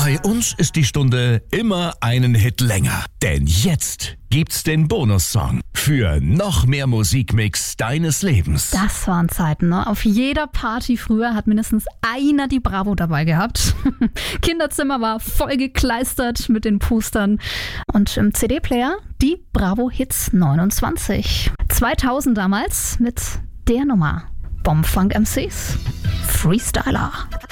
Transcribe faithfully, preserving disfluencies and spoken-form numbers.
Bei uns ist die Stunde immer einen Hit länger. Denn jetzt gibt's den Bonussong für noch mehr Musikmix deines Lebens. Das waren Zeiten, ne? Auf jeder Party früher hat mindestens einer die Bravo dabei gehabt. Kinderzimmer war voll gekleistert mit den Postern. Und im C D-Player die Bravo Hits neunundzwanzig. zweitausend damals mit der Nummer Bombenfunk M Cs. Freestyler.